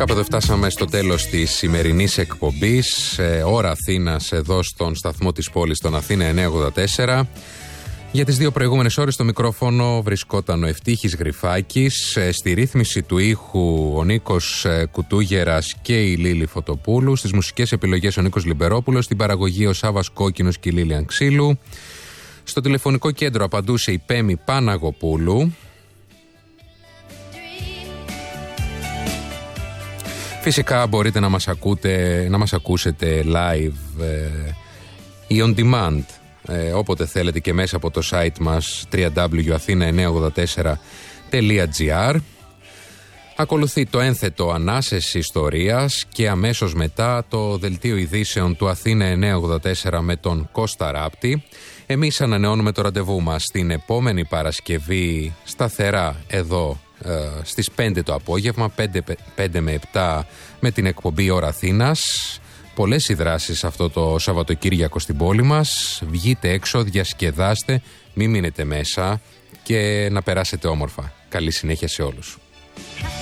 Κάπου εδώ φτάσαμε στο τέλος της σημερινής εκπομπής. Ώρα Αθήνας εδώ στον σταθμό της πόλης, στον Αθήνα 984. Για τις δύο προηγούμενες ώρες στο μικρόφωνο βρισκόταν ο Ευτύχης Γρυφάκης, στη ρύθμιση του ήχου ο Νίκος Κουτούγερας και η Λίλη Φωτοπούλου, στις μουσικές επιλογές ο Νίκος Λιμπερόπουλος, στην παραγωγή ο Σάββας Κόκκινος και η Λίλιαν Ξύλου. Στο τηλεφωνικό κέντρο απαντούσε η Πέμη Παναγοπούλου. Φυσικά μπορείτε να μας ακούσετε live ή on demand όποτε θέλετε και μέσα από το site μας www.athena984.gr. Ακολουθεί το ένθετο Ανάσες Ιστορίας και αμέσως μετά το δελτίο ειδήσεων του Αθήνα 984 με τον Κώστα Ράπτη. Εμείς ανανεώνουμε το ραντεβού μας την επόμενη Παρασκευή σταθερά εδώ στις 5 το απόγευμα, 5 με 7 με την εκπομπή Ώρα Αθήνας. Πολλές οι δράσεις αυτό το Σαββατοκύριακο στην πόλη μας. Βγείτε έξω, διασκεδάστε, μην μείνετε μέσα και να περάσετε όμορφα. Καλή συνέχεια σε όλους.